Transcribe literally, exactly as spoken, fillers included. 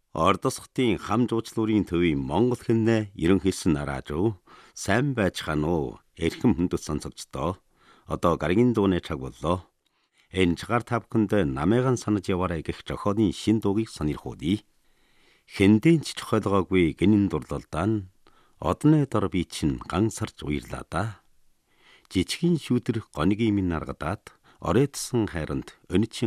Ордосхотын хам жуучлуурын төвийн Монгол хэнэ ерөнхийсэн нараажуу сайн байцгаана уу эрхэм хүндэт сонсогчдоо одоо гарагийн дууны цаг боллоо. Энэ цагаар та бүхэнд намайган санаж яваарай гэх зохиолын шин дуугийг сонирхуулъя. Хэндийн ч зохиолгоогүй гинэн дурлалдаа нь одны дор би чинь гансарч уйрлаа да. Жичгийн шүүдэр гонигийн минь наргадаад оройтсон хайранд өнөчийн